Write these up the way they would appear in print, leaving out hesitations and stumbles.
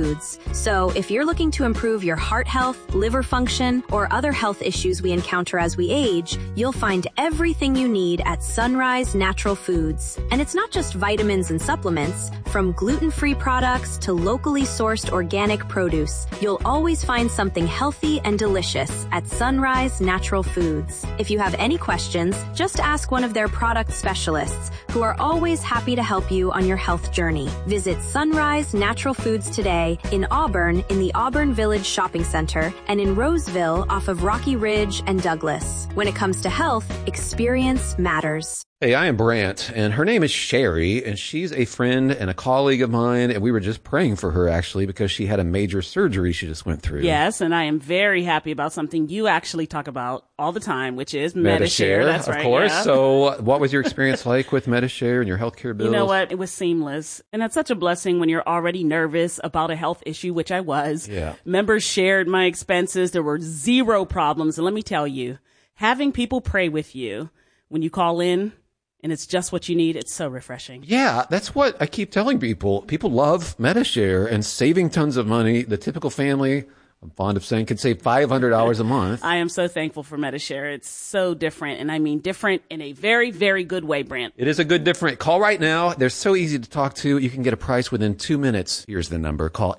Foods. So if you're looking to improve your heart health, liver function, or other health issues we encounter as we age, you'll find everything you need at Sunrise Natural Foods. And it's not just vitamins and supplements. From gluten-free products to locally sourced organic produce, you'll always find something healthy and delicious at Sunrise Natural Foods. If you have any questions, just ask one of their product specialists, who are always happy to help you on your health journey. Visit Sunrise Natural Foods today in Auburn in the Auburn Village Shopping Center and in Roseville off of Rocky Ridge and Douglas. When it comes to health, experience matters. Hey, I am Brant, and her name is Sherry, and she's a friend and a colleague of mine, and we were just praying for her, actually, because she had a major surgery she just went through. Yes, and I am very happy about something you actually talk about all the time, which is Medi-Share. That's right, of course. Yeah. So what was your experience like with Medi-Share and your healthcare bills? You know what? It was seamless. And that's such a blessing when you're already nervous about a health issue, which I was. Yeah. Members shared my expenses. There were zero problems. And let me tell you, having people pray with you when you call in, and it's just what you need, it's so refreshing. Yeah, that's what I keep telling people. People love Medi-Share and saving tons of money. The typical family, I'm fond of saying, could save $500 a month. I am so thankful for Medi-Share. It's so different, and I mean different in a very, very good way, Brant. It is a good different. Call right now. They're so easy to talk to. You can get a price within 2 minutes. Here's the number. Call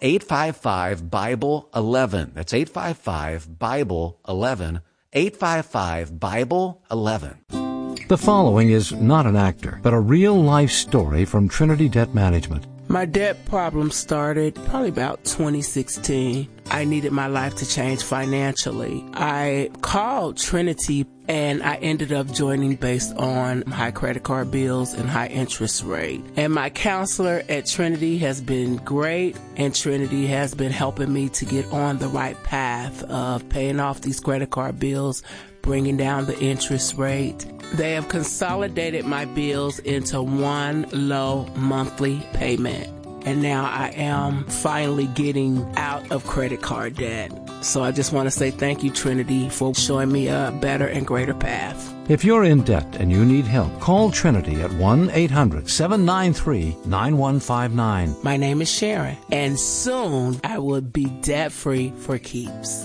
855-BIBLE-11. That's 855-BIBLE-11. 855-BIBLE-11. The following is not an actor, but a real-life story from Trinity Debt Management. My debt problem started probably about 2016. I needed my life to change financially. I called Trinity and I ended up joining based on high credit card bills and high interest rate. And my counselor at Trinity has been great, and Trinity has been helping me to get on the right path of paying off these credit card bills, bringing down the interest rate. They have consolidated my bills into one low monthly payment. And now I am finally getting out of credit card debt. So I just want to say thank you, Trinity, for showing me a better and greater path. If you're in debt and you need help, call Trinity at 1-800-793-9159. My name is Sharon, and soon I will be debt-free for keeps.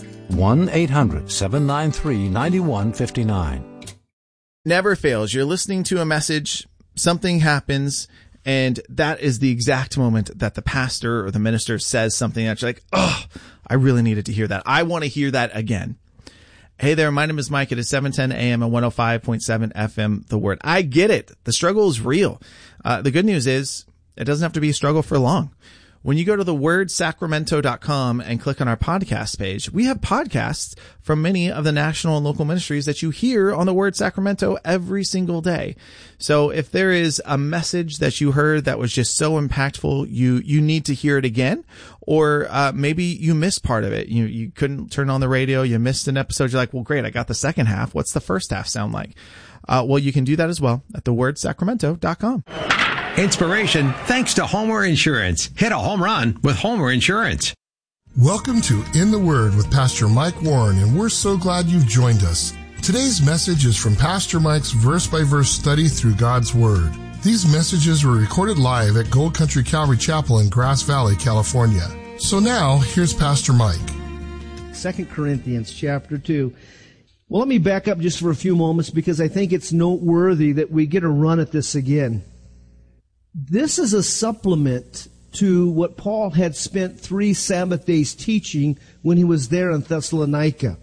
1-800-793-9159. Never fails. You're listening to a message, something happens, and that is the exact moment that the pastor or the minister says something that you're like, oh, I really needed to hear that. I want to hear that again. Hey there, my name is Mike. It is 7:10 a.m. and 105.7 FM, The Word. I get it. The struggle is real. The good news is it doesn't have to be a struggle for long. When you go to thewordsacramento.com and click on our podcast page, we have podcasts from many of the national and local ministries that you hear on the Word Sacramento every single day. So if there is a message that you heard that was just so impactful, you need to hear it again, or maybe you missed part of it. You couldn't turn on the radio, you missed an episode. You're like, well, great, I got the second half. What's the first half sound like? Well, you can do that as well at thewordsacramento.com. Inspiration thanks to Homer Insurance. Hit a home run with Homer Insurance. Welcome to In the Word with Pastor Mike Warren, and we're so glad you've joined us. Today's message is from Pastor Mike's verse-by-verse study through God's Word. These messages were recorded live at Gold Country Calvary Chapel in Grass Valley, California. So now, here's Pastor Mike. 2 Corinthians chapter 2. Well, let me back up just for a few moments because I think it's noteworthy that we get a run at this again. This is a supplement to what Paul had spent 3 Sabbath days teaching when he was there in Thessalonica.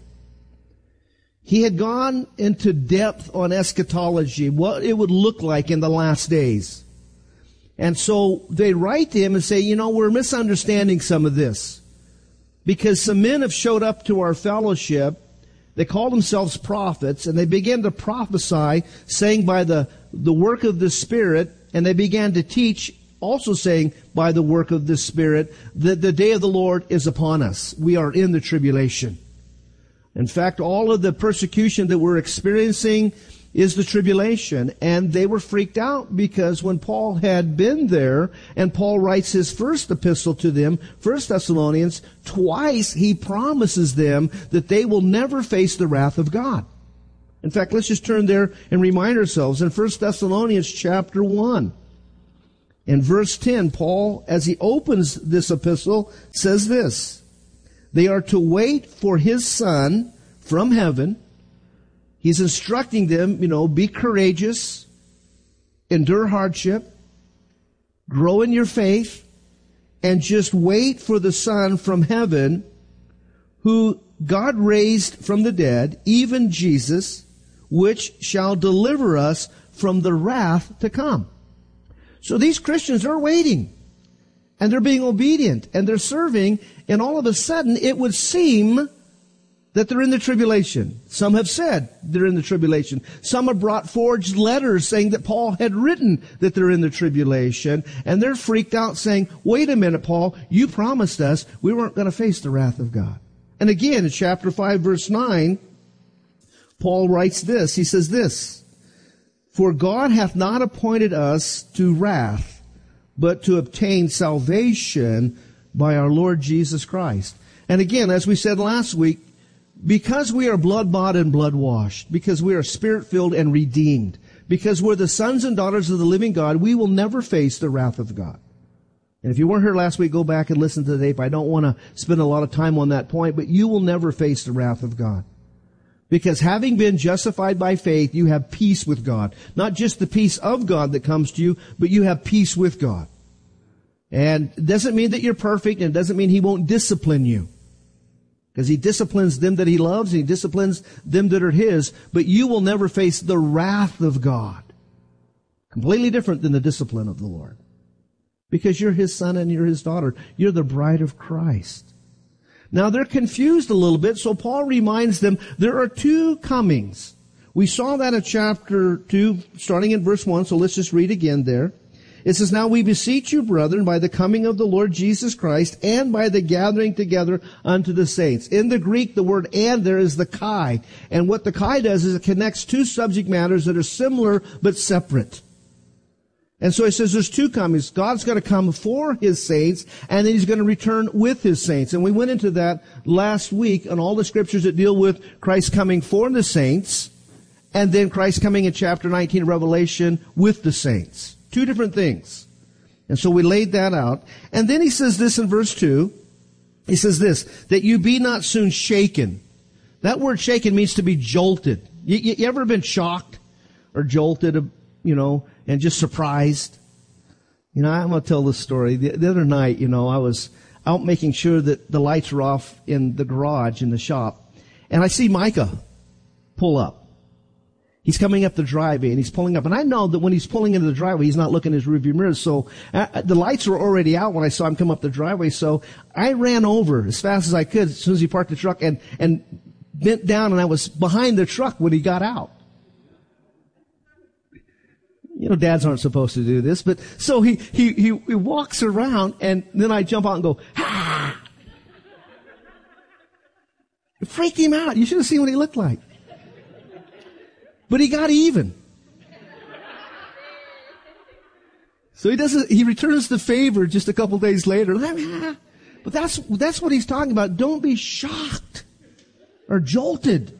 He had gone into depth on eschatology, what it would look like in the last days. And so they write to him and say, we're misunderstanding some of this. Because some men have showed up to our fellowship, they call themselves prophets, and they began to prophesy, saying by the work of the Spirit, and they began to teach, also saying by the work of the Spirit, that the day of the Lord is upon us. We are in the tribulation. In fact, all of the persecution that we're experiencing is the tribulation. And they were freaked out because when Paul had been there, and Paul writes his first epistle to them, 1 Thessalonians, twice he promises them that they will never face the wrath of God. In fact, let's just turn there and remind ourselves in 1 Thessalonians chapter 1. In verse 10, Paul, as he opens this epistle, says this: they are to wait for his Son from heaven. He's instructing them, be courageous, endure hardship, grow in your faith, and just wait for the Son from heaven, who God raised from the dead, even Jesus, which shall deliver us from the wrath to come. So these Christians are waiting, and they're being obedient, and they're serving, and all of a sudden it would seem that they're in the tribulation. Some have said they're in the tribulation. Some have brought forged letters saying that Paul had written that they're in the tribulation, and they're freaked out saying, wait a minute, Paul, you promised us we weren't going to face the wrath of God. And again, in chapter 5, verse 9, Paul writes this. He says this: for God hath not appointed us to wrath, but to obtain salvation by our Lord Jesus Christ. And again, as we said last week, because we are blood-bought and blood-washed, because we are spirit-filled and redeemed, because we're the sons and daughters of the living God, we will never face the wrath of God. And if you weren't here last week, go back and listen to the tape. I don't want to spend a lot of time on that point, but you will never face the wrath of God. Because having been justified by faith, you have peace with God. Not just the peace of God that comes to you, but you have peace with God. And it doesn't mean that you're perfect, and it doesn't mean He won't discipline you. Because He disciplines them that He loves, and He disciplines them that are His, but you will never face the wrath of God. Completely different than the discipline of the Lord. Because you're His son and you're His daughter. You're the bride of Christ. Now they're confused a little bit, so Paul reminds them there are two comings. We saw that in chapter 2, starting in verse 1, so let's just read again there. It says, now we beseech you, brethren, by the coming of the Lord Jesus Christ, and by the gathering together unto the saints. In the Greek, the word and there is the kai. And what the kai does is it connects two subject matters that are similar but separate. And so he says there's two comings. God's going to come for His saints, and then He's going to return with His saints. And we went into that last week on all the scriptures that deal with Christ coming for the saints, and then Christ coming in chapter 19 of Revelation with the saints. Two different things. And so we laid that out. And then he says this in verse 2. He says this, that you be not soon shaken. That word shaken means to be jolted. You ever been shocked or jolted, and just surprised? I'm going to tell this story. The other night, I was out making sure that the lights were off in the garage, in the shop. And I see Micah pull up. He's coming up the driveway, and he's pulling up. And I know that when he's pulling into the driveway, he's not looking in his rearview mirror. So the lights were already out when I saw him come up the driveway. So I ran over as fast as I could as soon as he parked the truck and bent down, and I was behind the truck when he got out. Dads aren't supposed to do this, but so he walks around, and then I jump out and go, ha! It freaked him out. You should have seen what he looked like. But he got even. So he returns the favor just a couple days later. But that's what he's talking about. Don't be shocked or jolted.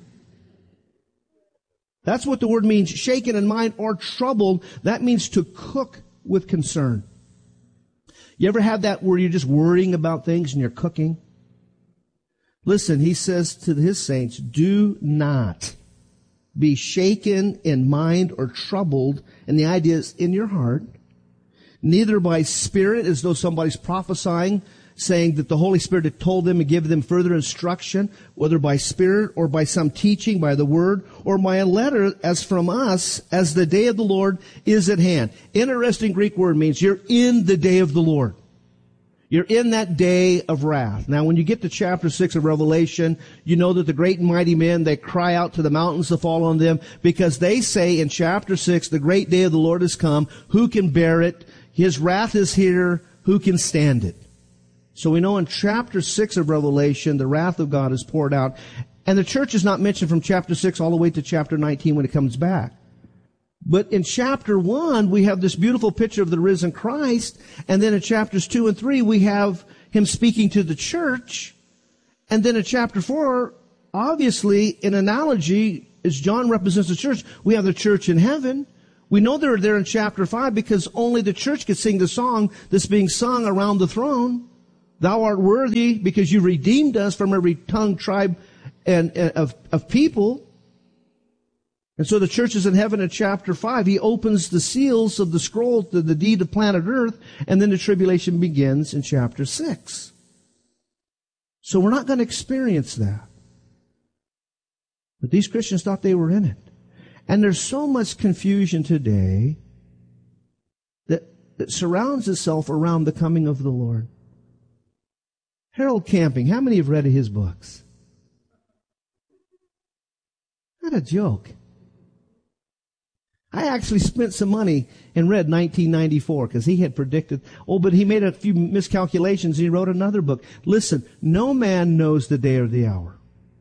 That's what the word means, shaken in mind or troubled. That means to cook with concern. You ever have that where you're just worrying about things and you're cooking? Listen, he says to his saints, do not be shaken in mind or troubled, and the idea is in your heart, neither by spirit, as though somebody's prophesying, saying that the Holy Spirit had told them and given them further instruction, whether by spirit or by some teaching, by the word, or by a letter as from us, as the day of the Lord is at hand. Interesting Greek word means you're in the day of the Lord. You're in that day of wrath. Now, when you get to chapter 6 of Revelation, you know that the great and mighty men, they cry out to the mountains to fall on them, because they say in chapter 6, the great day of the Lord has come. Who can bear it? His wrath is here. Who can stand it? So we know in chapter 6 of Revelation, the wrath of God is poured out. And the church is not mentioned from chapter 6 all the way to chapter 19 when it comes back. But in chapter 1, we have this beautiful picture of the risen Christ. And then in chapters 2 and 3, we have Him speaking to the church. And then in chapter 4, obviously, in analogy, as John represents the church, we have the church in heaven. We know they're there in chapter 5 because only the church could sing the song that's being sung around the throne. Thou art worthy because you redeemed us from every tongue, tribe, and of people. And so the church is in heaven in chapter 5. He opens the seals of the scroll to the deed of planet earth, and then the tribulation begins in chapter 6. So we're not going to experience that. But these Christians thought they were in it. And there's so much confusion today that surrounds itself around the coming of the Lord. Harold Camping, how many have read his books? Not a joke. I actually spent some money and read 1994 because he had predicted, but he made a few miscalculations. He wrote another book. Listen, no man knows the day or the hour.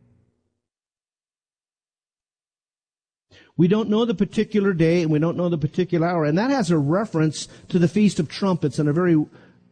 We don't know the particular day and we don't know the particular hour. And that has a reference to the Feast of Trumpets in a very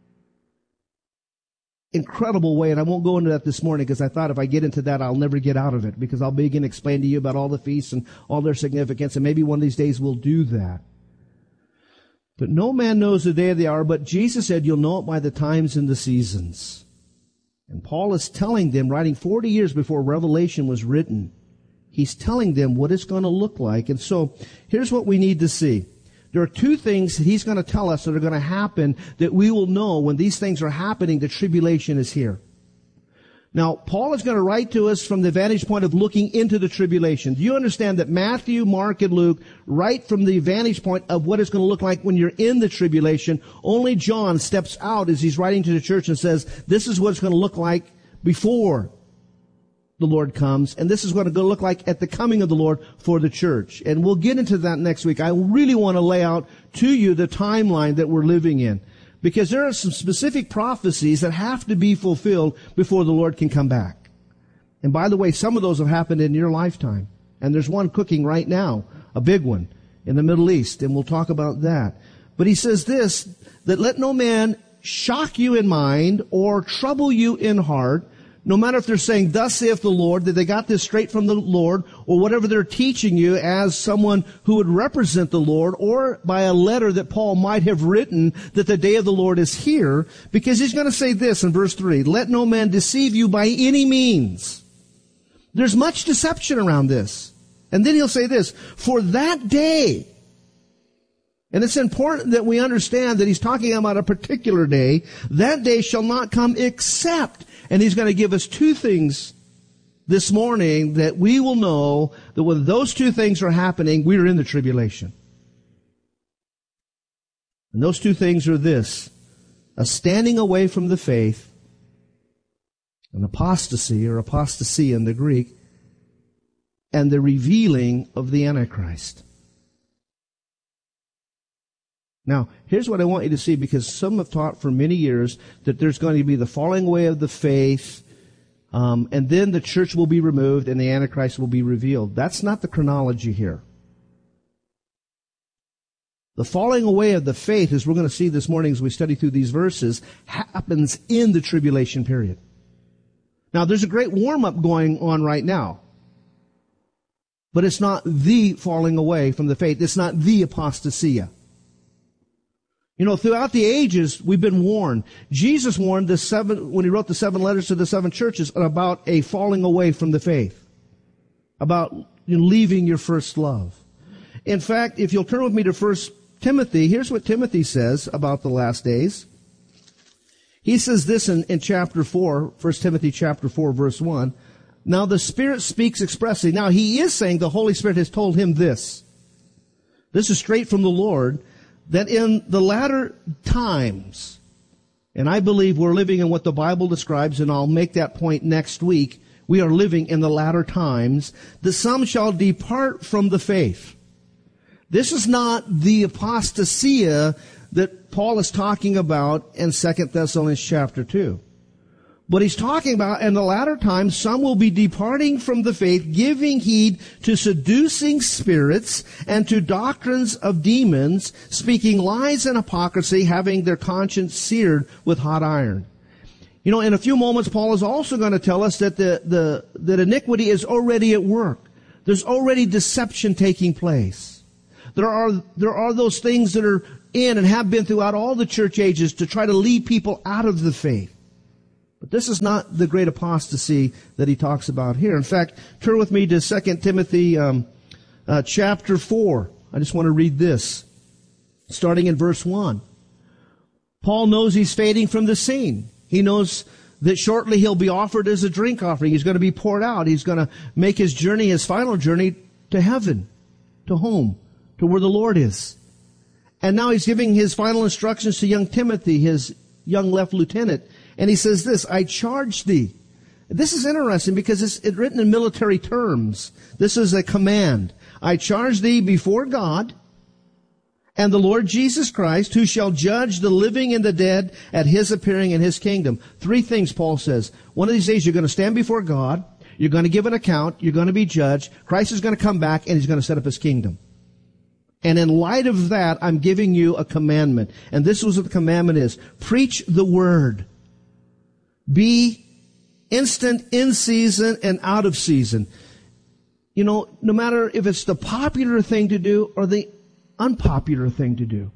incredible way. And I won't go into that this morning because I thought if I get into that, I'll never get out of it because I'll begin to explain to you about all the feasts and all their significance. And maybe one of these days we'll do that. But no man knows the day or the hour, but Jesus said you'll know it by the times and the seasons. And Paul is telling them, writing 40 years before Revelation was written, he's telling them what it's going to look like. And so here's what we need to see. There are two things that he's going to tell us that are going to happen that we will know when these things are happening, the tribulation is here. Now, Paul is going to write to us from the vantage point of looking into the tribulation. Do you understand that Matthew, Mark, and Luke write from the vantage point of what it's going to look like when you're in the tribulation? Only John steps out as he's writing to the church and says, this is what it's going to look like before the Lord comes, and this is what it's going to look like at the coming of the Lord for the church. And we'll get into that next week. I really want to lay out to you the timeline that we're living in, because there are some specific prophecies that have to be fulfilled before the Lord can come back. And by the way, some of those have happened in your lifetime. And there's one cooking right now, a big one, in the Middle East, and we'll talk about that. But he says this, that let no man shock you in mind or trouble you in heart, no matter if they're saying, thus saith the Lord, that they got this straight from the Lord, or whatever they're teaching you as someone who would represent the Lord, or by a letter that Paul might have written that the day of the Lord is here, because he's going to say this in verse 3, let no man deceive you by any means. There's much deception around this. And then he'll say this, for that day, and it's important that we understand that he's talking about a particular day, that day shall not come except. And he's going to give us two things this morning that we will know that when those two things are happening, we are in the tribulation. And those two things are this, a standing away from the faith, an apostasy or apostasia in the Greek, and the revealing of the Antichrist. Now, here's what I want you to see, because some have taught for many years that there's going to be the falling away of the faith, and then the church will be removed and the Antichrist will be revealed. That's not the chronology here. The falling away of the faith, as we're going to see this morning as we study through these verses, happens in the tribulation period. Now, there's a great warm-up going on right now. But it's not the falling away from the faith. It's not the apostasia. You know, throughout the ages, we've been warned. Jesus warned when he wrote the 7 letters to the 7 churches about a falling away from the faith. About leaving your first love. In fact, if you'll turn with me to 1 Timothy, here's what Timothy says about the last days. He says this in chapter 4, 1 Timothy chapter 4, verse 1. Now the Spirit speaks expressly. Now he is saying the Holy Spirit has told him this. This is straight from the Lord. That in the latter times, and I believe we're living in what the Bible describes, and I'll make that point next week, we are living in the latter times, that some shall depart from the faith. This is not the apostasia that Paul is talking about in 2 Thessalonians chapter 2. But he's talking about in the latter times, some will be departing from the faith, giving heed to seducing spirits and to doctrines of demons, speaking lies and hypocrisy, having their conscience seared with hot iron. You know, in a few moments, Paul is also going to tell us that that iniquity is already at work. There's already deception taking place. There are those things that are in and have been throughout all the church ages to try to lead people out of the faith. But this is not the great apostasy that he talks about here. In fact, turn with me to 2 Timothy chapter 4. I just want to read this, starting in verse 1. Paul knows he's fading from the scene. He knows that shortly he'll be offered as a drink offering. He's going to be poured out. He's going to make his journey, his final journey, to heaven, to home, to where the Lord is. And now he's giving his final instructions to young Timothy, his young left lieutenant. And he says this, I charge thee. This is interesting because it's written in military terms. This is a command. I charge thee before God and the Lord Jesus Christ, who shall judge the living and the dead at his appearing in his kingdom. 3 things Paul says. One of these days you're going to stand before God. You're going to give an account. You're going to be judged. Christ is going to come back and he's going to set up his kingdom. And in light of that, I'm giving you a commandment. And this is what the commandment is. Preach the word. Be instant in season and out of season. You know, no matter if it's the popular thing to do or the unpopular thing to do.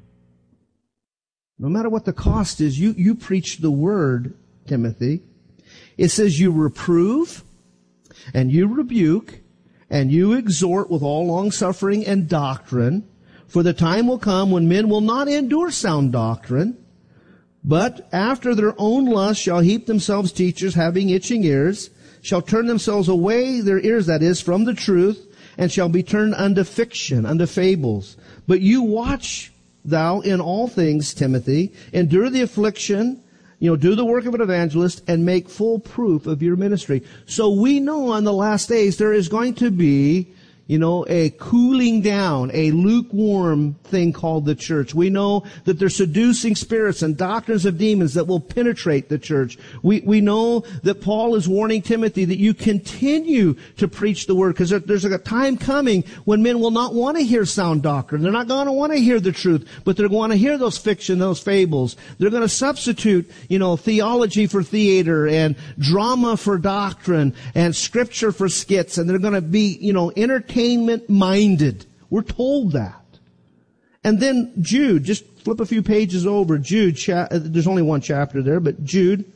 No matter what the cost is, you preach the word, Timothy. It says you reprove and you rebuke and you exhort with all long-suffering and doctrine. For the time will come when men will not endure sound doctrine, but after their own lust shall heap themselves teachers having itching ears, shall turn themselves away, their ears that is, from the truth, and shall be turned unto fiction, unto fables. But you watch thou in all things, Timothy, endure the affliction, do the work of an evangelist, and make full proof of your ministry. So we know on the last days there is going to be, a cooling down, a lukewarm thing called the church. We know that there's seducing spirits and doctrines of demons that will penetrate the church. We know that Paul is warning Timothy that you continue to preach the word, because there's a time coming when men will not want to hear sound doctrine. They're not going to want to hear the truth, but they're going to hear those fiction, those fables. They're going to substitute, theology for theater and drama for doctrine and scripture for skits, and they're going to be, entertainment minded. We're told that. And then Jude, just flip a few pages over. Jude, there's only one chapter there, but Jude,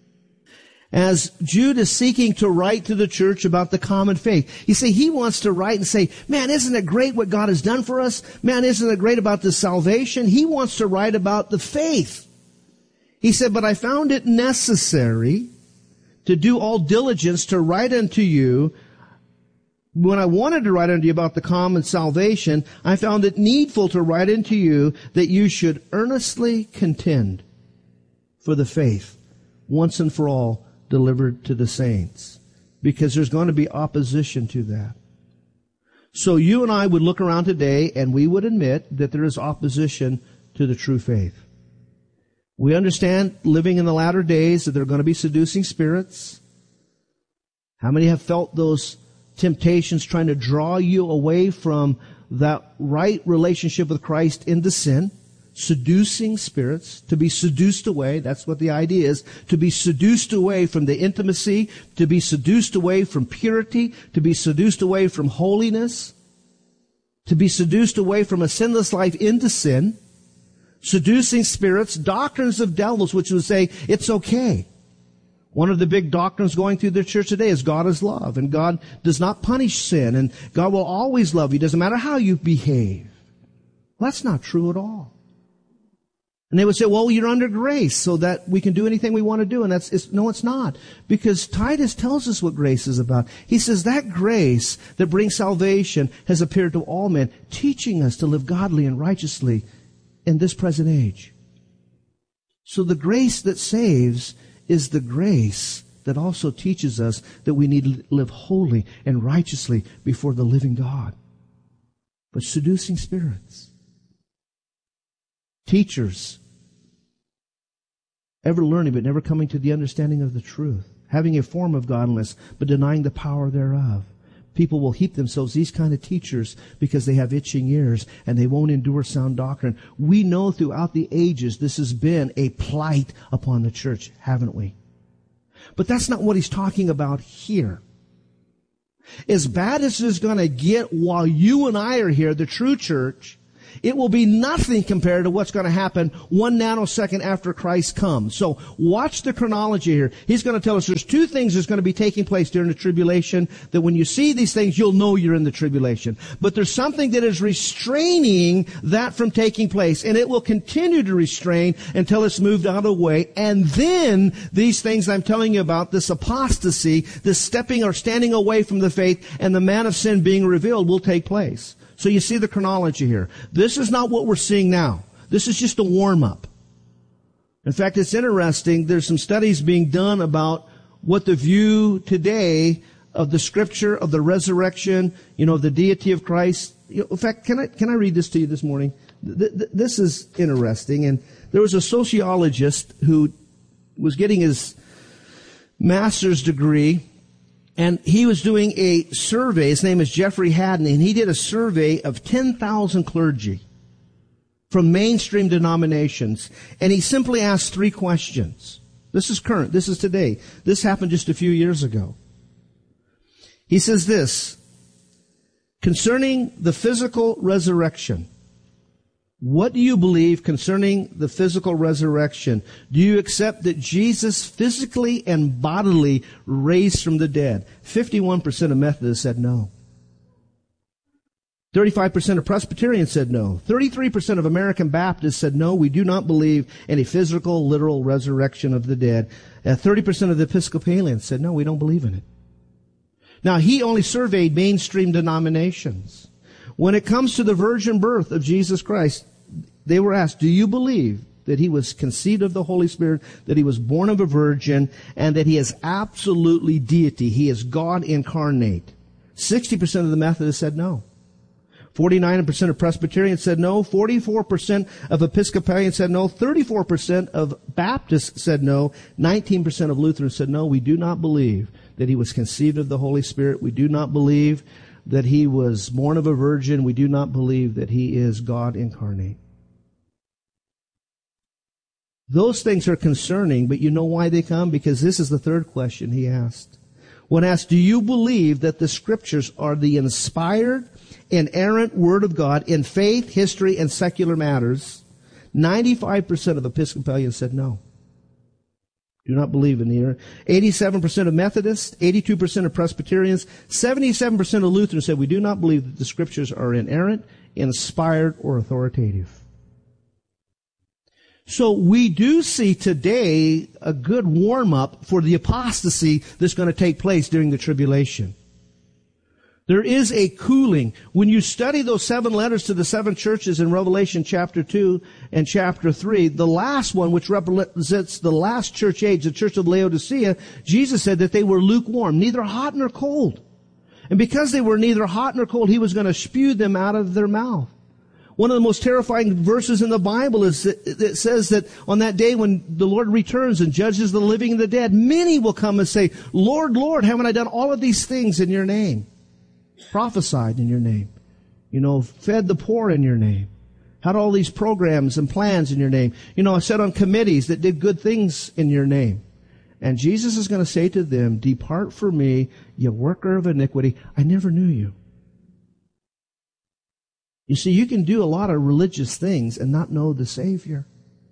as Jude is seeking to write to the church about the common faith. You see, he wants to write and say, man, isn't it great what God has done for us? Man, isn't it great about the salvation? He wants to write about the faith. He said, but I found it necessary to do all diligence to write unto you. When I wanted to write unto you about the common salvation, I found it needful to write unto you that you should earnestly contend for the faith once and for all delivered to the saints. Because there's going to be opposition to that. So you and I would look around today and we would admit that there is opposition to the true faith. We understand living in the latter days that there are going to be seducing spirits. How many have felt those temptations trying to draw you away from that right relationship with Christ into sin? Seducing spirits, to be seduced away. That's what the idea is. To be seduced away from the intimacy, to be seduced away from purity, to be seduced away from holiness, to be seduced away from a sinless life into sin. Seducing spirits, doctrines of devils, which would say it's okay. One of the big doctrines going through the church today is God is love, and God does not punish sin, and God will always love you. Doesn't matter how you behave. Well, that's not true at all. And they would say, well, you're under grace so that we can do anything we want to do. And no, it's not. Because Titus tells us what grace is about. He says that grace that brings salvation has appeared to all men, teaching us to live godly and righteously in this present age. So the grace that saves is the grace that also teaches us that we need to live holy and righteously before the living God. But seducing spirits, teachers, ever learning but never coming to the understanding of the truth, having a form of godliness but denying the power thereof. People will heap themselves, these kind of teachers, because they have itching ears and they won't endure sound doctrine. We know throughout the ages this has been a plight upon the church, haven't we? But that's not what he's talking about here. As bad as it's going to get while you and I are here, the true church, it will be nothing compared to what's going to happen 1 nanosecond after Christ comes. So watch the chronology here. He's going to tell us there's two things that's going to be taking place during the tribulation, that when you see these things, you'll know you're in the tribulation. But there's something that is restraining that from taking place, and it will continue to restrain until it's moved out of the way. And then these things I'm telling you about, this apostasy, this stepping or standing away from the faith, and the man of sin being revealed will take place. So you see the chronology here. This is not what we're seeing now. This is just a warm-up. In fact, it's interesting. There's some studies being done about what the view today of the Scripture, of the resurrection, the deity of Christ. In fact, can I read this to you this morning? This is interesting. And there was a sociologist who was getting his master's degree, and he was doing a survey. His name is Jeffrey Haddon, and he did a survey of 10,000 clergy from mainstream denominations. And he simply asked 3 questions. This is current. This is today. This happened just a few years ago. He says this, concerning the physical resurrection, what do you believe concerning the physical resurrection? Do you accept that Jesus physically and bodily raised from the dead? 51% of Methodists said no. 35% of Presbyterians said no. 33% of American Baptists said no, we do not believe in a physical, literal resurrection of the dead. 30% of the Episcopalians said no, we don't believe in it. Now, he only surveyed mainstream denominations. When it comes to the virgin birth of Jesus Christ, they were asked, do you believe that he was conceived of the Holy Spirit, that he was born of a virgin, and that he is absolutely deity? He is God incarnate. 60% of the Methodists said no. 49% of Presbyterians said no. 44% of Episcopalians said no. 34% of Baptists said no. 19% of Lutherans said no, we do not believe that he was conceived of the Holy Spirit. We do not believe that he was born of a virgin. We do not believe that he is God incarnate. Those things are concerning, but you know why they come? Because this is the third question he asked. When asked, do you believe that the Scriptures are the inspired, inerrant Word of God in faith, history, and secular matters? 95% of Episcopalians said no. Do not believe in the error. 87% of Methodists, 82% of Presbyterians, 77% of Lutherans said we do not believe that the Scriptures are inerrant, inspired, or authoritative. So we do see today a good warm-up for the apostasy that's going to take place during the tribulation. There is a cooling. When you study those 7 letters to the 7 churches in Revelation chapter 2 and chapter 3, the last one, which represents the last church age, the church of Laodicea, Jesus said that they were lukewarm, neither hot nor cold. And because they were neither hot nor cold, he was going to spew them out of their mouth. One of the most terrifying verses in the Bible is that it says that on that day when the Lord returns and judges the living and the dead, many will come and say, Lord, Lord, haven't I done all of these things in your name? Prophesied in your name, fed the poor in your name, had all these programs and plans in your name. I sat on committees that did good things in your name. And Jesus is going to say to them, depart from me, you worker of iniquity. I never knew you. You see, you can do a lot of religious things and not know the Savior.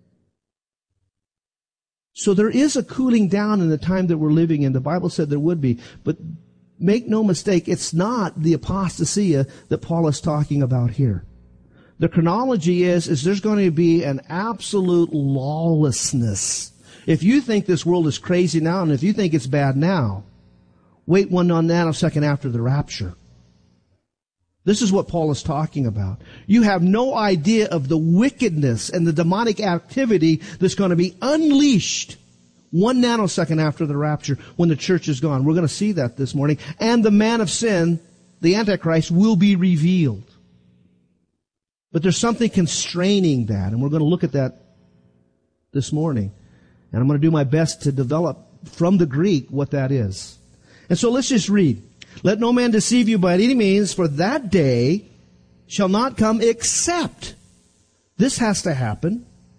So there is a cooling down in the time that we're living in. The Bible said there would be, but make no mistake, it's not the apostasia that Paul is talking about here. The chronology is there's going to be an absolute lawlessness. If you think this world is crazy now, and if you think it's bad now, wait 1 nanosecond after the rapture. This is what Paul is talking about. You have no idea of the wickedness and the demonic activity that's going to be unleashed 1 nanosecond after the rapture when the church is gone. We're going to see that this morning. And the man of sin, the Antichrist, will be revealed. But there's something constraining that, and we're going to look at that this morning. And I'm going to do my best to develop from the Greek what that is. And so let's just read. Let no man deceive you by any means, for that day shall not come except, this has to happen,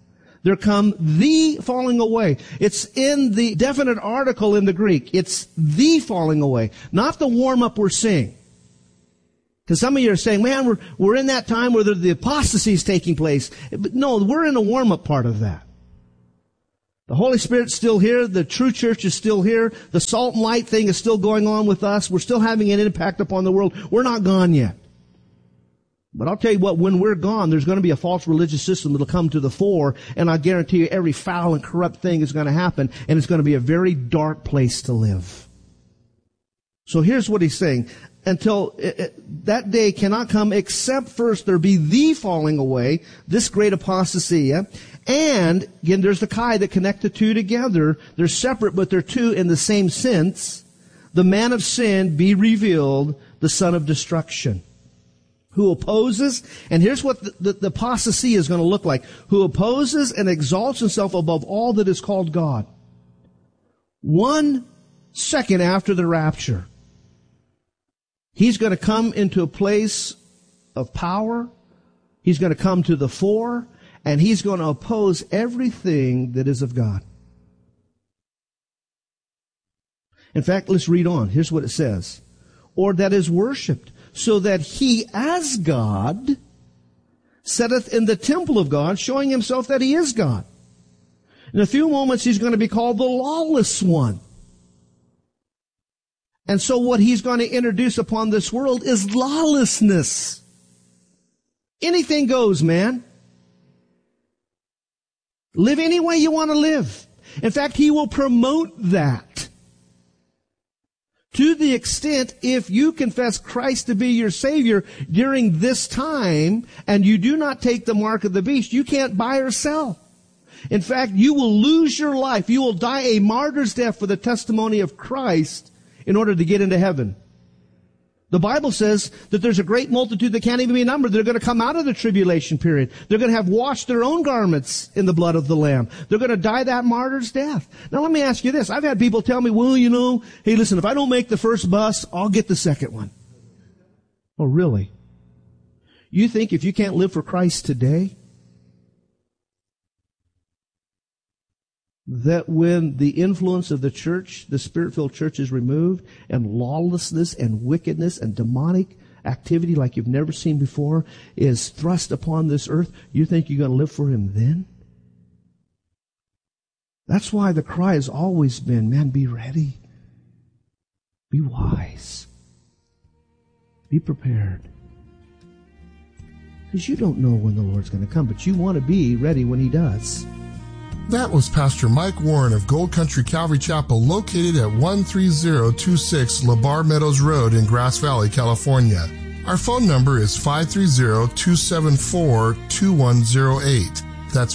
There come the falling away. It's in the definite article in the Greek. It's the falling away, not the warm-up we're seeing. Because some of you are saying, man, we're in that time where the apostasy is taking place. But no, we're in a warm-up part of that. The Holy Spirit's still here. The true church is still here. The salt and light thing is still going on with us. We're still having an impact upon the world. We're not gone yet. But I'll tell you what, when we're gone, there's going to be a false religious system that'll come to the fore, and I guarantee you every foul and corrupt thing is going to happen, and it's going to be a very dark place to live. So here's what he's saying. Until that day cannot come except first there be the falling away, this great apostasy. And, again, there's the chi that connect the two together. They're separate, but they're two in the same sense. The man of sin be revealed, the son of destruction. Who opposes, and here's what the apostasy is going to look like. Who opposes and exalts himself above all that is called God. 1 second after the rapture, he's going to come into a place of power. He's going to come to the fore, and he's going to oppose everything that is of God. In fact, let's read on. Here's what it says. Or that is worshipped, so that he as God sitteth in the temple of God, showing himself that he is God. In a few moments, he's going to be called the lawless one. And so what he's going to introduce upon this world is lawlessness. Anything goes, man. Live any way you want to live. In fact, he will promote that. To the extent, if you confess Christ to be your Savior during this time, and you do not take the mark of the beast, you can't buy or sell. In fact, you will lose your life. You will die a martyr's death for the testimony of Christ in order to get into heaven. The Bible says that there's a great multitude that can't even be numbered. They're going to come out of the tribulation period. They're going to have washed their own garments in the blood of the Lamb. They're going to die that martyr's death. Now let me ask you this. I've had people tell me, well, hey, listen, if I don't make the first bus, I'll get the second one. Oh, really? You think if you can't live for Christ today, that when the influence of the church, the Spirit-filled church, is removed, and lawlessness and wickedness and demonic activity like you've never seen before is thrust upon this earth, you think you're going to live for Him then? That's why the cry has always been, man, be ready. Be wise. Be prepared. Because you don't know when the Lord's going to come, but you want to be ready when He does. That was Pastor Mike Warren of Gold Country Calvary Chapel, located at 13026 LeBar Meadows Road in Grass Valley, California. Our phone number is 530-274-2108. That's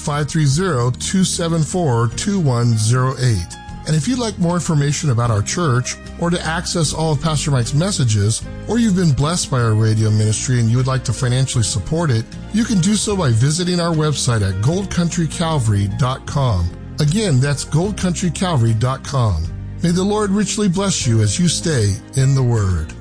530-274-2108. And if you'd like more information about our church, or to access all of Pastor Mike's messages, or you've been blessed by our radio ministry and you would like to financially support it, you can do so by visiting our website at goldcountrycalvary.com. Again, that's goldcountrycalvary.com. May the Lord richly bless you as you stay in the Word.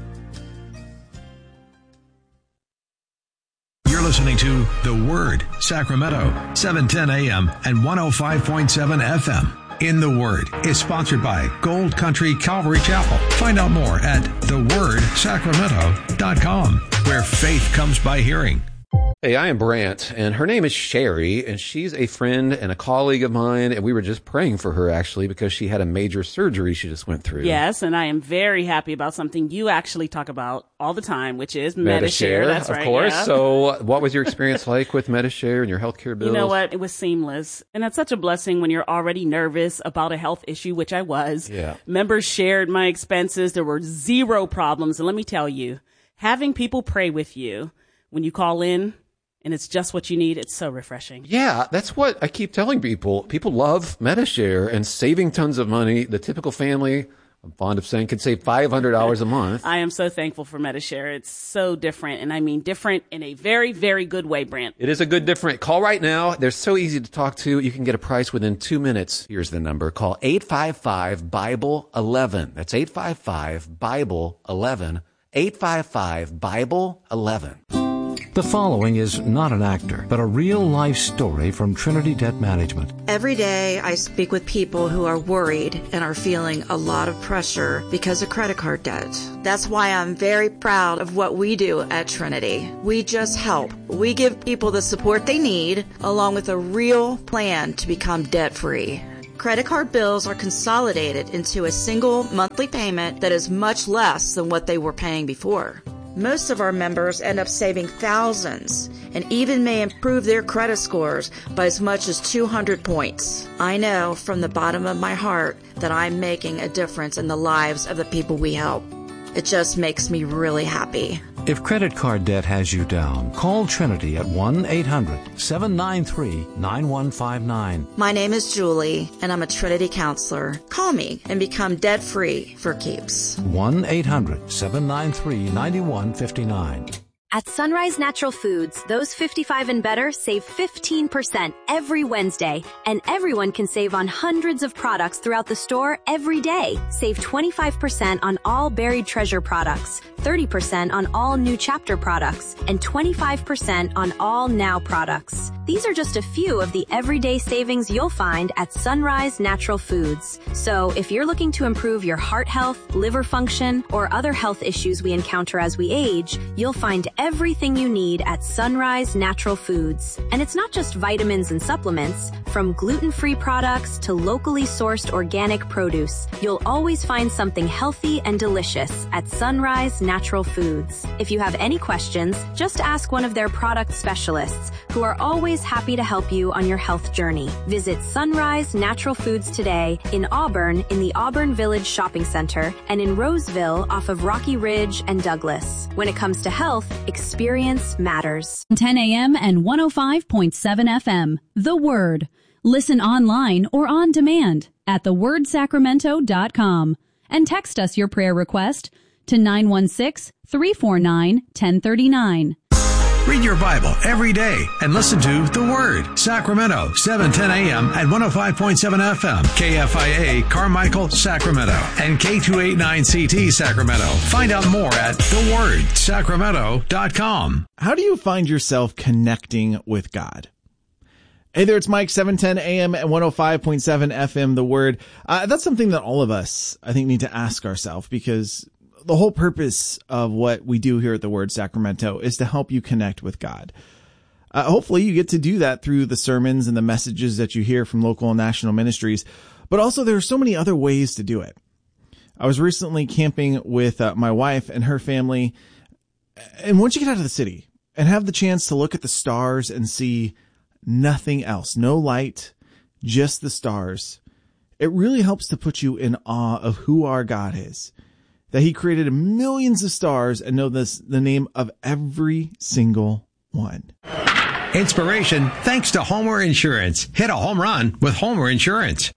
You're listening to The Word, Sacramento, 710 AM and 105.7 FM. In the Word is sponsored by Gold Country Calvary Chapel. Find out more at thewordsacramento.com, where faith comes by hearing. Hey, I am Brant, and her name is Sherry, and she's a friend and a colleague of mine, and we were just praying for her, actually, because she had a major surgery she just went through. Yes, and I am very happy about something you actually talk about all the time, which is Medi-Share. That's right, of course. Yeah. So what was your experience like with Medi-Share and your healthcare bills? You know what? It was seamless. And that's such a blessing when you're already nervous about a health issue, which I was. Yeah. Members shared my expenses. There were zero problems. And let me tell you, having people pray with you when you call in, and it's just what you need, it's so refreshing. Yeah, that's what I keep telling people. People love Medi-Share and saving tons of money. The typical family, I'm fond of saying, could save $500 a month. I am so thankful for Medi-Share. It's so different, and I mean different in a very, very good way, Brant. It is a good different. Call right now. They're so easy to talk to. You can get a price within 2 minutes. Here's the number. Call 855-BIBLE-11. That's 855-BIBLE-11. 855-BIBLE-11. The following is not an actor, but a real-life story from Trinity Debt Management. Every day I speak with people who are worried and are feeling a lot of pressure because of credit card debt. That's why I'm very proud of what we do at Trinity. We just help. We give people the support they need, along with a real plan to become debt-free. Credit card bills are consolidated into a single monthly payment that is much less than what they were paying before. Most of our members end up saving thousands and even may improve their credit scores by as much as 200 points. I know from the bottom of my heart that I'm making a difference in the lives of the people we help. It just makes me really happy. If credit card debt has you down, call Trinity at 1-800-793-9159. My name is Julie, and I'm a Trinity counselor. Call me and become debt-free for keeps. 1-800-793-9159. At Sunrise Natural Foods, those 55 and better save 15% every Wednesday, and everyone can save on hundreds of products throughout the store every day. Save 25% on all Buried Treasure products, 30% on all New Chapter products, and 25% on all Now products. These are just a few of the everyday savings you'll find at Sunrise Natural Foods. So if you're looking to improve your heart health, liver function, or other health issues we encounter as we age, you'll find everything you need at Sunrise Natural Foods. And it's not just vitamins and supplements. From gluten-free products to locally sourced organic produce, you'll always find something healthy and delicious at Sunrise Natural Foods. If you have any questions, just ask one of their product specialists, who are always happy to help you on your health journey. Visit Sunrise Natural Foods today in Auburn in the Auburn Village Shopping Center and in Roseville off of Rocky Ridge and Douglas. When it comes to health, experience matters. 10 a.m. and 105.7 FM. The Word. Listen online or on demand at thewordsacramento.com and text us your prayer request to 916-349-1039. Read your Bible every day and listen to The Word. Sacramento, 710 a.m. and 105.7 FM. KFIA, Carmichael, Sacramento. And K289CT, Sacramento. Find out more at thewordsacramento.com. How do you find yourself connecting with God? Hey there, it's Mike, 710 AM and 105.7 FM, The Word. That's something that all of us, I think, need to ask ourselves, because the whole purpose of what we do here at The Word Sacramento is to help you connect with God. Hopefully you get to do that through the sermons and the messages that you hear from local and national ministries, but also there are so many other ways to do it. I was recently camping with my wife and her family, and once you get out of the city and have the chance to look at the stars and see nothing else, no light, just the stars, it really helps to put you in awe of who our God is. That he created millions of stars and knows the name of every single one. Inspiration thanks to Homer Insurance. Hit a home run with Homer Insurance.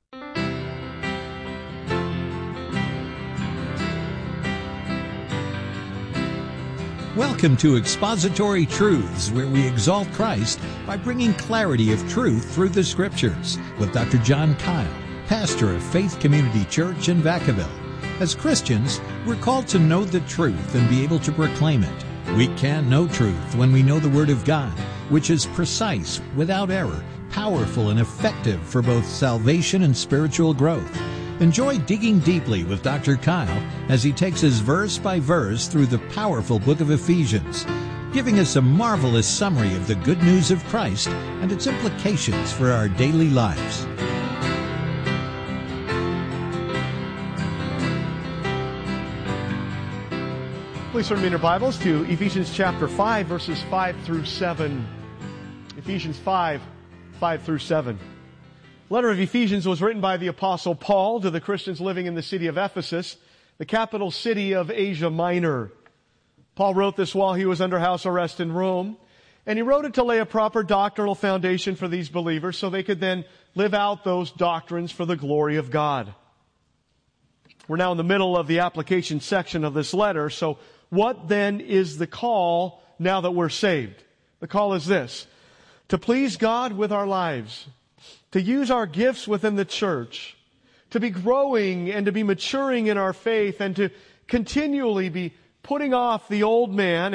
Welcome to Expository Truths, where we exalt Christ by bringing clarity of truth through the Scriptures, with Dr. John Kyle, pastor of Faith Community Church in Vacaville. As Christians, we're called to know the truth and be able to proclaim it. We can know truth when we know the Word of God, which is precise, without error, powerful, and effective for both salvation and spiritual growth. Enjoy digging deeply with Dr. Kyle as he takes us verse by verse through the powerful book of Ephesians, giving us a marvelous summary of the good news of Christ and its implications for our daily lives. Please turn in your Bibles to Ephesians chapter 5, verses 5 through 7. Ephesians 5, 5 through 7. The letter of Ephesians was written by the Apostle Paul to the Christians living in the city of Ephesus, the capital city of Asia Minor. Paul wrote this while he was under house arrest in Rome, and he wrote it to lay a proper doctrinal foundation for these believers so they could then live out those doctrines for the glory of God. We're now in the middle of the application section of this letter, so what then is the call now that we're saved? The call is this: to please God with our lives, to use our gifts within the church, to be growing and to be maturing in our faith, and to continually be putting off the old man and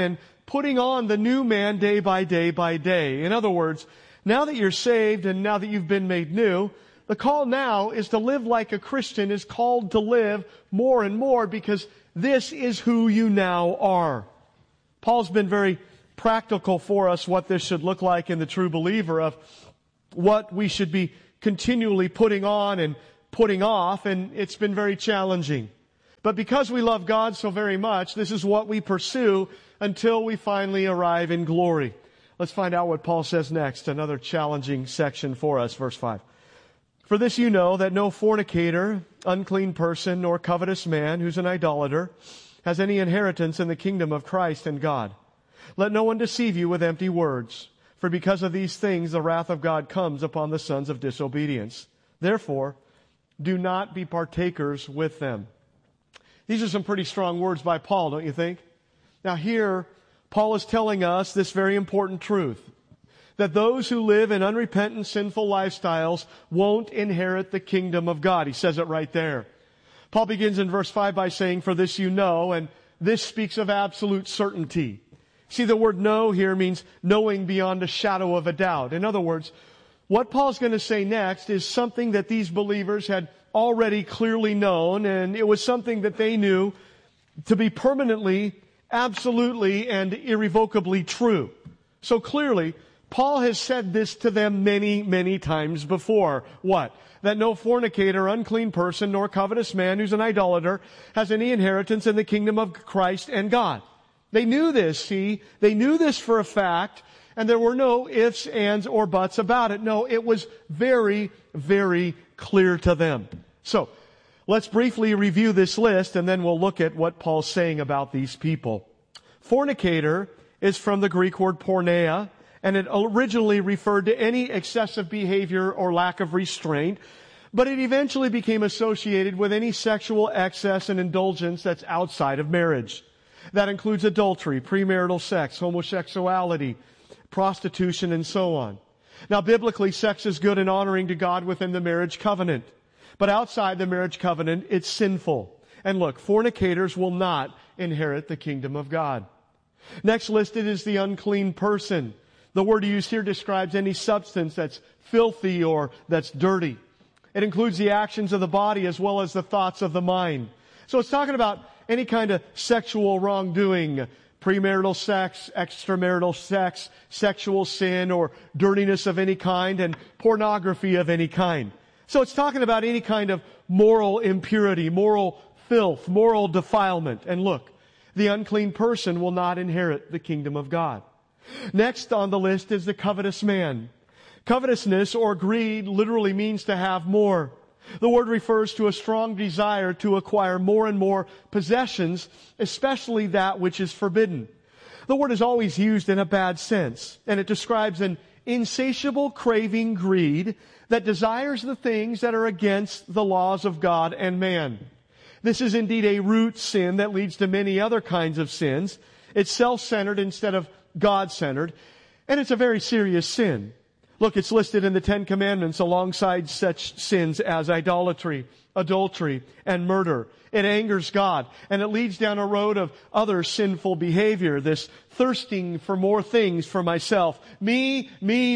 putting on the new man day by day by day. In other words, now that you're saved and now that you've been made new, the call now is to live like a Christian is called to live more and more, because this is who you now are. Paul's been very practical for us what this should look like in the true believer, of what we should be continually putting on and putting off, and it's been very challenging. But because we love God so very much, this is what we pursue until we finally arrive in glory. Let's find out what Paul says next, another challenging section for us, verse 5. For this you know, that no fornicator, unclean person, nor covetous man who's an idolater has any inheritance in the kingdom of Christ and God. Let no one deceive you with empty words, for because of these things the wrath of God comes upon the sons of disobedience. Therefore, do not be partakers with them. These are some pretty strong words by Paul, don't you think? Now here, Paul is telling us this very important truth, that those who live in unrepentant, sinful lifestyles won't inherit the kingdom of God. He says it right there. Paul begins in verse 5 by saying, for this you know, and this speaks of absolute certainty. See, the word know here means knowing beyond a shadow of a doubt. In other words, what Paul's going to say next is something that these believers had already clearly known, and it was something that they knew to be permanently, absolutely, and irrevocably true. So clearly, Paul has said this to them many, many times before. What? That no fornicator, unclean person, nor covetous man who's an idolater has any inheritance in the kingdom of Christ and God. They knew this, see? They knew this for a fact, and there were no ifs, ands, or buts about it. No, it was very, very clear to them. So, let's briefly review this list, and then we'll look at what Paul's saying about these people. Fornicator is from the Greek word porneia, and it originally referred to any excessive behavior or lack of restraint, but it eventually became associated with any sexual excess and indulgence that's outside of marriage. That includes adultery, premarital sex, homosexuality, prostitution, and so on. Now, biblically, sex is good and honoring to God within the marriage covenant. But outside the marriage covenant, it's sinful. And look, fornicators will not inherit the kingdom of God. Next listed is the unclean person. The word used here describes any substance that's filthy or that's dirty. It includes the actions of the body as well as the thoughts of the mind. So it's talking about any kind of sexual wrongdoing, premarital sex, extramarital sex, sexual sin, or dirtiness of any kind, and pornography of any kind. So it's talking about any kind of moral impurity, moral filth, moral defilement. And look, the unclean person will not inherit the kingdom of God. Next on the list is the covetous man. Covetousness or greed literally means to have more. The word refers to a strong desire to acquire more and more possessions, especially that which is forbidden. The word is always used in a bad sense, and it describes an insatiable craving greed that desires the things that are against the laws of God and man. This is indeed a root sin that leads to many other kinds of sins. It's self-centered instead of God-centered, and it's a very serious sin. Look, it's listed in the Ten Commandments alongside such sins as idolatry, adultery, and murder. It angers God, and it leads down a road of other sinful behavior, this thirsting for more things for myself. Me,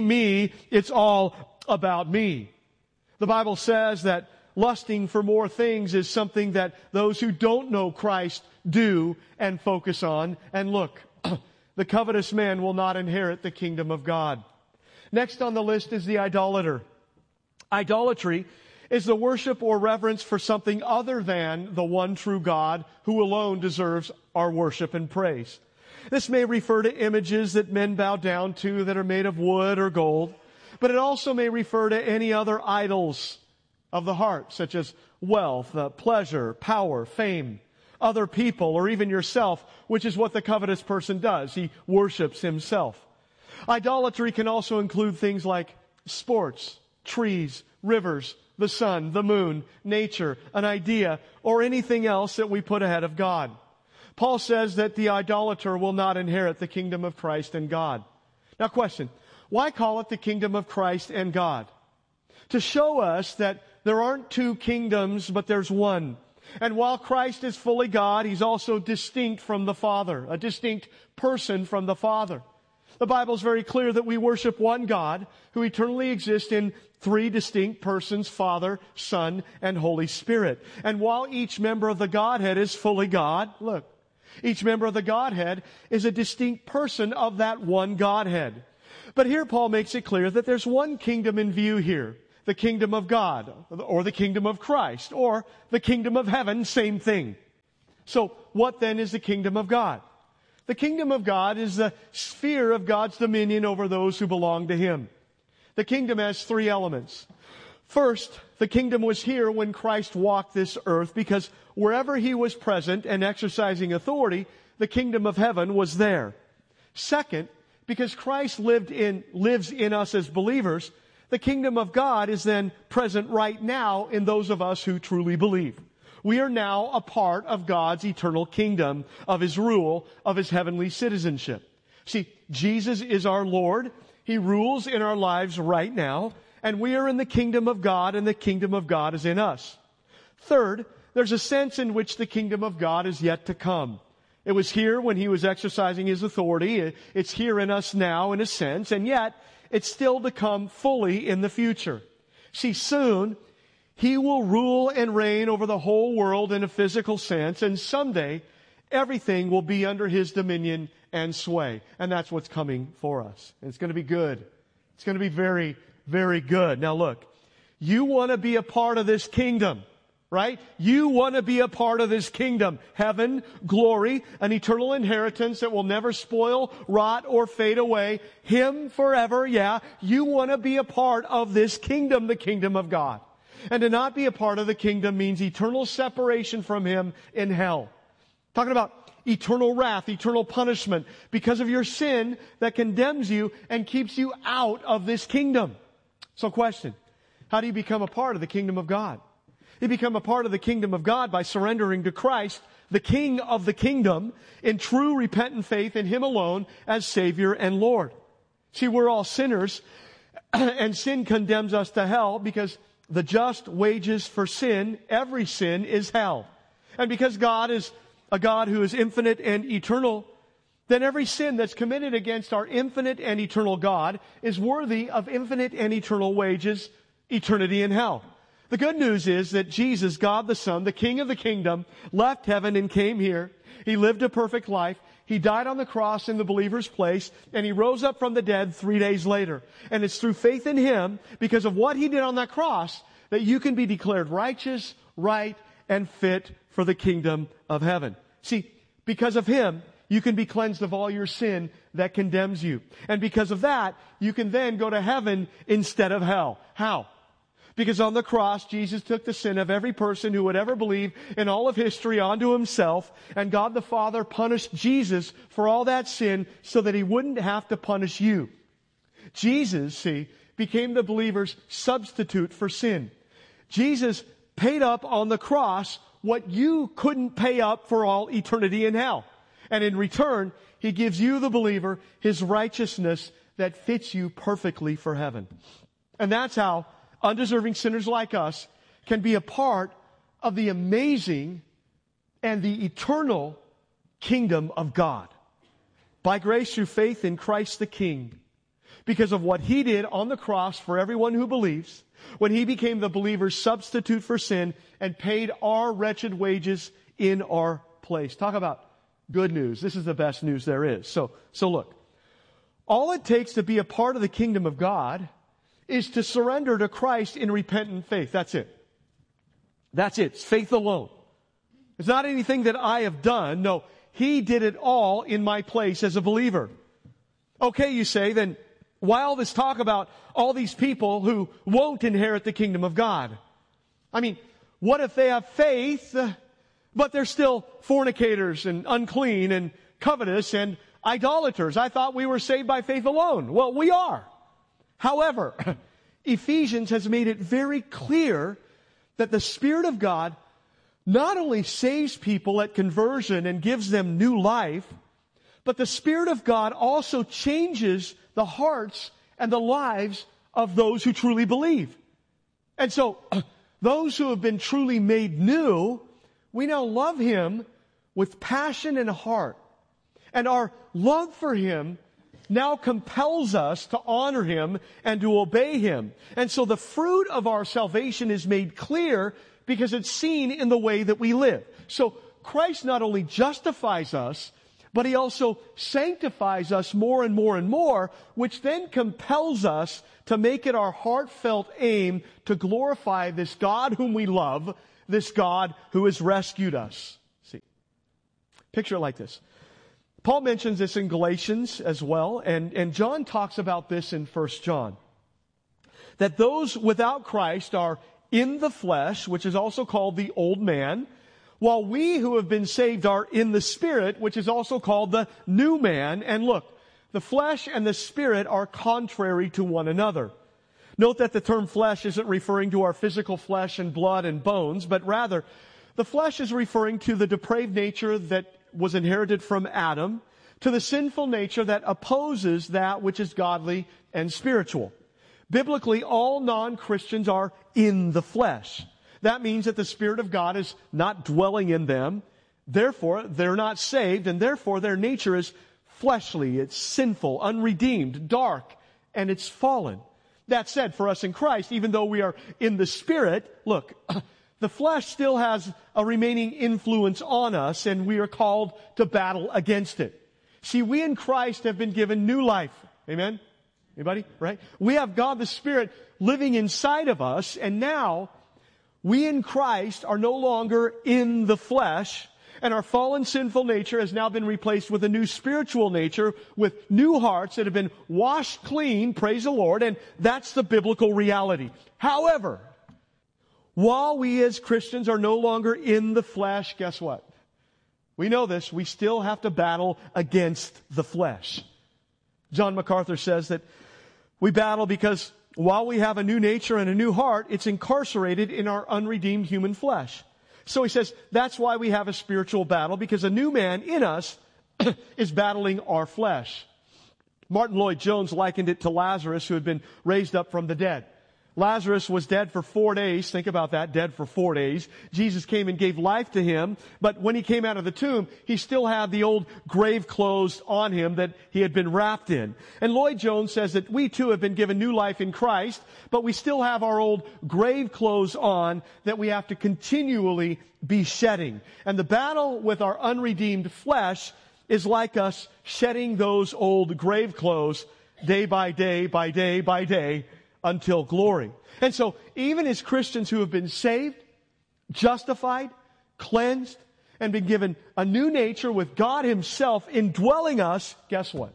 it's all about me. The Bible says that lusting for more things is something that those who don't know Christ do and focus on. And look, the covetous man will not inherit the kingdom of God. Next on the list is the idolater. Idolatry is the worship or reverence for something other than the one true God who alone deserves our worship and praise. This may refer to images that men bow down to that are made of wood or gold, but it also may refer to any other idols of the heart, such as wealth, pleasure, power, fame, other people, or even yourself, which is what the covetous person does. He worships himself. Idolatry can also include things like sports, trees, rivers, the sun, the moon, nature, an idea, or anything else that we put ahead of God. Paul says that the idolater will not inherit the kingdom of Christ and God. Now question, why call it the kingdom of Christ and God? To show us that there aren't two kingdoms, but there's one. And while Christ is fully God, He's also distinct from the Father, a distinct person from the Father. The Bible is very clear that we worship one God who eternally exists in three distinct persons, Father, Son, and Holy Spirit. And while each member of the Godhead is fully God, look, each member of the Godhead is a distinct person of that one Godhead. But here Paul makes it clear that there's one kingdom in view here. The kingdom of God, or the kingdom of Christ, or the kingdom of heaven, same thing. So what then is the kingdom of God? The kingdom of God is the sphere of God's dominion over those who belong to Him. The kingdom has three elements. First, the kingdom was here when Christ walked this earth, because wherever He was present and exercising authority, the kingdom of heaven was there. Second, because Christ lives in us as believers, the kingdom of God is then present right now in those of us who truly believe. We are now a part of God's eternal kingdom, of His rule, of His heavenly citizenship. See, Jesus is our Lord. He rules in our lives right now, and we are in the kingdom of God, and the kingdom of God is in us. Third, there's a sense in which the kingdom of God is yet to come. It was here when He was exercising His authority. It's here in us now, in a sense, and yet it's still to come fully in the future. See, soon, He will rule and reign over the whole world in a physical sense, and someday everything will be under His dominion and sway. And that's what's coming for us. And it's going to be good. It's going to be very, very good. Now look, you want to be a part of this kingdom, right? You want to be a part of this kingdom. Heaven, glory, an eternal inheritance that will never spoil, rot, or fade away. Him forever, yeah. You want to be a part of this kingdom, the kingdom of God. And to not be a part of the kingdom means eternal separation from Him in hell. Talking about eternal wrath, eternal punishment because of your sin that condemns you and keeps you out of this kingdom. So question, how do you become a part of the kingdom of God? You become a part of the kingdom of God by surrendering to Christ, the King of the kingdom, in true repentant faith in Him alone as Savior and Lord. See, we're all sinners, and sin condemns us to hell because the just wages for sin, every sin, is hell. And because God is a God who is infinite and eternal, then every sin that's committed against our infinite and eternal God is worthy of infinite and eternal wages, eternity in hell. The good news is that Jesus, God the Son, the King of the kingdom, left heaven and came here. He lived a perfect life. He died on the cross in the believer's place, and He rose up from the dead 3 days later. And it's through faith in Him, because of what He did on that cross, that you can be declared righteous, right, and fit for the kingdom of heaven. See, because of Him, you can be cleansed of all your sin that condemns you. And because of that, you can then go to heaven instead of hell. How? Because on the cross, Jesus took the sin of every person who would ever believe in all of history onto Himself, and God the Father punished Jesus for all that sin so that He wouldn't have to punish you. Jesus, see, became the believer's substitute for sin. Jesus paid up on the cross what you couldn't pay up for all eternity in hell. And in return, He gives you, the believer, His righteousness that fits you perfectly for heaven. And that's how undeserving sinners like us can be a part of the amazing and the eternal kingdom of God. By grace through faith in Christ the King. Because of what He did on the cross for everyone who believes, when He became the believer's substitute for sin and paid our wretched wages in our place. Talk about good news. This is the best news there is. So look, all it takes to be a part of the kingdom of God is to surrender to Christ in repentant faith. That's it. That's it. It's faith alone. It's not anything that I have done. No, He did it all in my place as a believer. Okay, you say, then why all this talk about all these people who won't inherit the kingdom of God? I mean, what if they have faith, but they're still fornicators and unclean and covetous and idolaters? I thought we were saved by faith alone. Well, we are. However, Ephesians has made it very clear that the Spirit of God not only saves people at conversion and gives them new life, but the Spirit of God also changes the hearts and the lives of those who truly believe. And so, those who have been truly made new We now love Him with passion and heart. And our love for Him now compels us to honor Him and to obey Him. And so the fruit of our salvation is made clear because it's seen in the way that we live. So Christ not only justifies us, but He also sanctifies us more and more and more, which then compels us to make it our heartfelt aim to glorify this God whom we love, this God who has rescued us. See, picture it like this. Paul mentions this in Galatians as well, and John talks about this in 1 John. That those without Christ are in the flesh, which is also called the old man, while we who have been saved are in the Spirit, which is also called the new man. And look, the flesh and the Spirit are contrary to one another. Note that the term flesh isn't referring to our physical flesh and blood and bones, but rather the flesh is referring to the depraved nature that was inherited from Adam, to the sinful nature that opposes that which is godly and spiritual. Biblically, all non-Christians are in the flesh. That means that the Spirit of God is not dwelling in them. Therefore, they're not saved, and therefore their nature is fleshly, it's sinful, unredeemed, dark, and it's fallen. That said, for us in Christ, even though we are in the Spirit, look, the flesh still has a remaining influence on us, and we are called to battle against it. See, we in Christ have been given new life. Amen? Anybody? Right? We have God the Spirit living inside of us, and now we in Christ are no longer in the flesh, and our fallen sinful nature has now been replaced with a new spiritual nature, with new hearts that have been washed clean, praise the Lord, and that's the biblical reality. However, while we as Christians are no longer in the flesh, guess what? We know this, we still have to battle against the flesh. John MacArthur says that we battle because while we have a new nature and a new heart, it's incarcerated in our unredeemed human flesh. So he says that's why we have a spiritual battle, because a new man in us is battling our flesh. Martin Lloyd-Jones likened it to Lazarus, who had been raised up from the dead. Lazarus was dead for 4 days. Think about that, dead for 4 days. Jesus came and gave life to him, but when he came out of the tomb, he still had the old grave clothes on him that he had been wrapped in. And Lloyd-Jones says that we too have been given new life in Christ, but we still have our old grave clothes on that we have to continually be shedding. And the battle with our unredeemed flesh is like us shedding those old grave clothes day by day by day by day, until glory. And so, even as Christians who have been saved, justified, cleansed, and been given a new nature with God Himself indwelling us, guess what?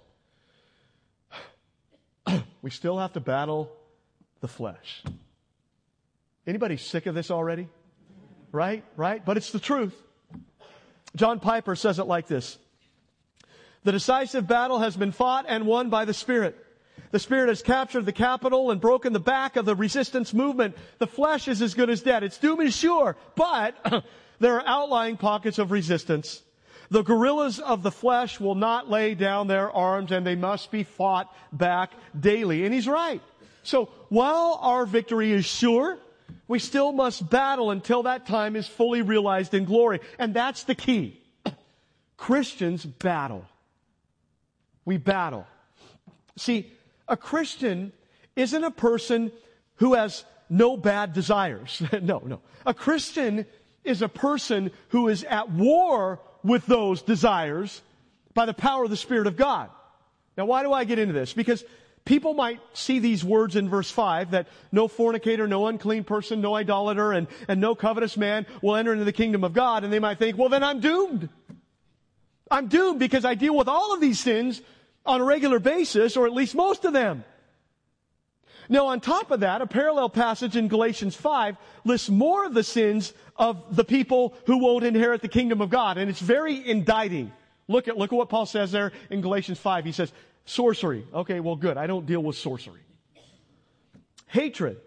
We still have to battle the flesh. Anybody sick of this already? Right? But it's the truth. John Piper says it like this. The decisive battle has been fought and won by the Spirit. The Spirit has captured the capital and broken the back of the resistance movement. The flesh is as good as dead. Its doom is sure, but there are outlying pockets of resistance. The guerrillas of the flesh will not lay down their arms, and they must be fought back daily. And he's right. So while our victory is sure, we still must battle until that time is fully realized in glory. And that's the key. Christians battle. We battle. See, a Christian isn't a person who has no bad desires. No. A Christian is a person who is at war with those desires by the power of the Spirit of God. Now, why do I get into this? Because people might see these words in verse 5 that no fornicator, no unclean person, no idolater, and no covetous man will enter into the kingdom of God. And they might think, well, then I'm doomed. I'm doomed because I deal with all of these sins on a regular basis, or at least most of them. Now, on top of that, a parallel passage in Galatians 5 lists more of the sins of the people who won't inherit the kingdom of God, and it's very indicting. Look at what Paul says there in Galatians 5. He says, sorcery. Okay, well, good. I don't deal with sorcery. Hatred.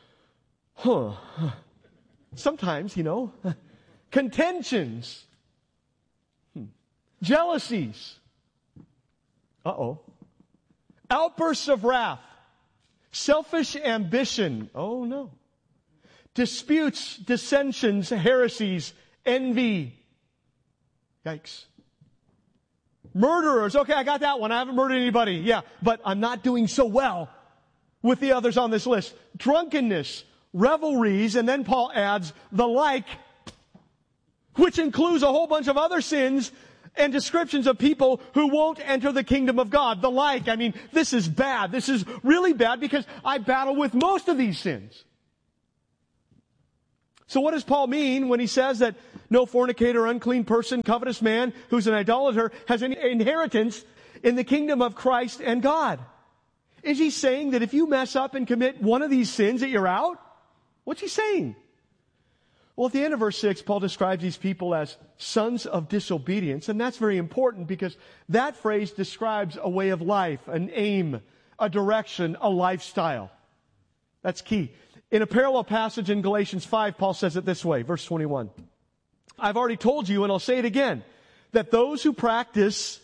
Sometimes, contentions. Jealousies. Outbursts of wrath. Selfish ambition. Oh no. Disputes, dissensions, heresies, envy. Yikes. Murderers. Okay, I got that one. I haven't murdered anybody. Yeah, but I'm not doing so well with the others on this list. Drunkenness, revelries, and then Paul adds the like, which includes a whole bunch of other sins and descriptions of people who won't enter the kingdom of God. The like, I mean, this is bad. This is really bad because I battle with most of these sins. So what does Paul mean when he says that no fornicator, unclean person, covetous man who's an idolater has any inheritance in the kingdom of Christ and God? Is he saying that if you mess up and commit one of these sins that you're out? What's he saying? Well, at the end of verse 6, Paul describes these people as sons of disobedience, and that's very important because that phrase describes a way of life, an aim, a direction, a lifestyle. That's key. In a parallel passage in Galatians 5, Paul says it this way, verse 21. I've already told you, and I'll say it again, that those who practice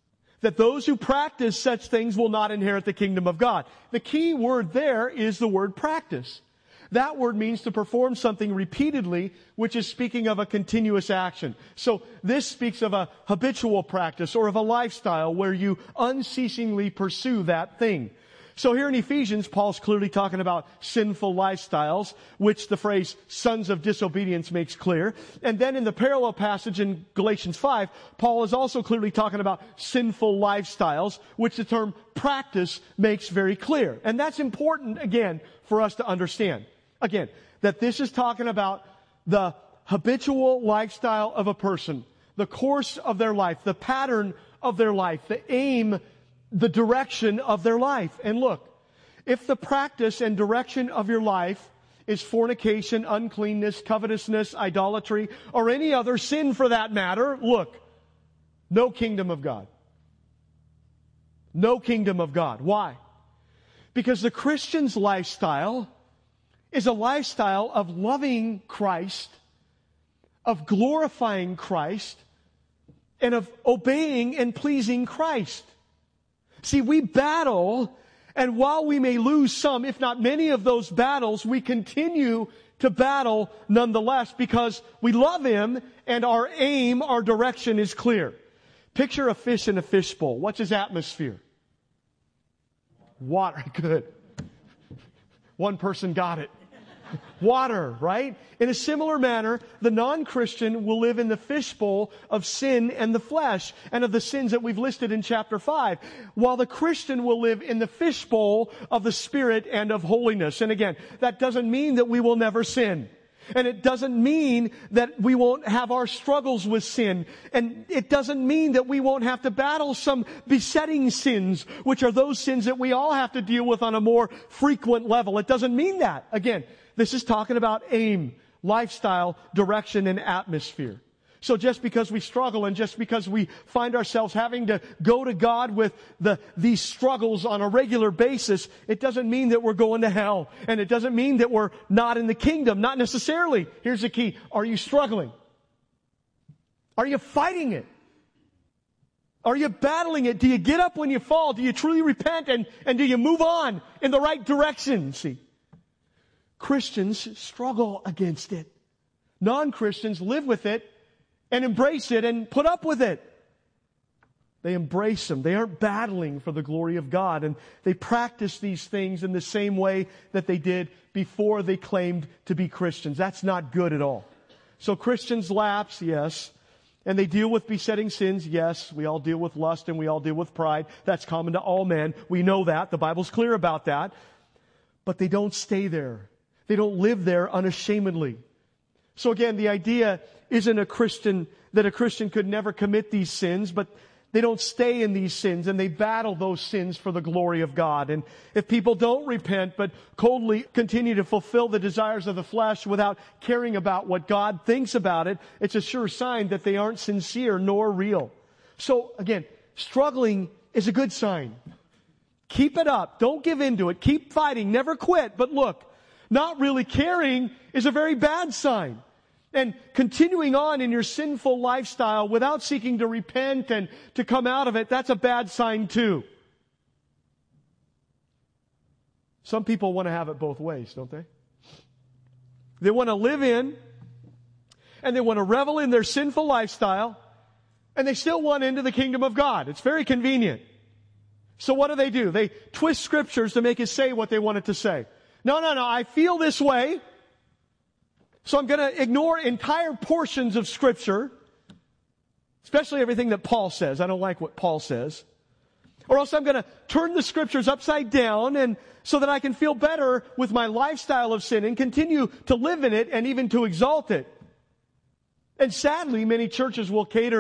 such things will not inherit the kingdom of God. The key word there is the word practice. That word means to perform something repeatedly, which is speaking of a continuous action. So this speaks of a habitual practice or of a lifestyle where you unceasingly pursue that thing. So here in Ephesians, Paul's clearly talking about sinful lifestyles, which the phrase sons of disobedience makes clear. And then in the parallel passage in Galatians 5, Paul is also clearly talking about sinful lifestyles, which the term practice makes very clear. And that's important, again, for us to understand. Again, that this is talking about the habitual lifestyle of a person, the course of their life, the pattern of their life, the aim, the direction of their life. And look, if the practice and direction of your life is fornication, uncleanness, covetousness, idolatry, or any other sin for that matter, look, no kingdom of God. No kingdom of God. Why? Because the Christian's lifestyle is a lifestyle of loving Christ, of glorifying Christ, and of obeying and pleasing Christ. See, we battle, and while we may lose some, if not many of those battles, we continue to battle nonetheless because we love Him and our aim, our direction is clear. Picture a fish in a fishbowl. What's his atmosphere? Water. Good. One person got it. Water, right? In a similar manner, the non-Christian will live in the fishbowl of sin and the flesh and of the sins that we've listed in chapter 5, while the Christian will live in the fishbowl of the Spirit and of holiness. And again, that doesn't mean that we will never sin. And it doesn't mean that we won't have our struggles with sin. And it doesn't mean that we won't have to battle some besetting sins, which are those sins that we all have to deal with on a more frequent level. It doesn't mean that. Again, this is talking about aim, lifestyle, direction, and atmosphere. So just because we struggle and just because we find ourselves having to go to God with these struggles on a regular basis, it doesn't mean that we're going to hell. And it doesn't mean that we're not in the kingdom. Not necessarily. Here's the key. Are you struggling? Are you fighting it? Are you battling it? Do you get up when you fall? Do you truly repent? And do you move on in the right direction? See, Christians struggle against it. Non-Christians live with it and embrace it and put up with it. They embrace them. They aren't battling for the glory of God. And they practice these things in the same way that they did before they claimed to be Christians. That's not good at all. So Christians lapse, yes. And they deal with besetting sins, yes. We all deal with lust and we all deal with pride. That's common to all men. We know that. The Bible's clear about that. But they don't stay there. They don't live there unashamedly. So again, the idea isn't that a Christian could never commit these sins, but they don't stay in these sins and they battle those sins for the glory of God. And if people don't repent but coldly continue to fulfill the desires of the flesh without caring about what God thinks about it, it's a sure sign that they aren't sincere nor real. So again, struggling is a good sign. Keep it up. Don't give in to it. Keep fighting. Never quit. But look, not really caring is a very bad sign. And continuing on in your sinful lifestyle without seeking to repent and to come out of it, that's a bad sign too. Some people want to have it both ways, don't they? They want to live in and they want to revel in their sinful lifestyle, and they still want into the kingdom of God. It's very convenient. So what do? They twist scriptures to make it say what they want it to say. No, I feel this way, so I'm going to ignore entire portions of scripture, especially everything that Paul says. I don't like what Paul says. Or else I'm going to turn the scriptures upside down, and so that I can feel better with my lifestyle of sin and continue to live in it and even to exalt it. And sadly, many churches will cater